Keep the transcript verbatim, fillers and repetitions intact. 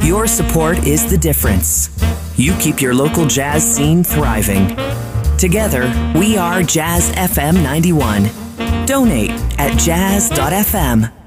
Your support is the difference. You keep your local jazz scene thriving. Together, we are Jazz F M ninety-one. Donate at jazz dot f m.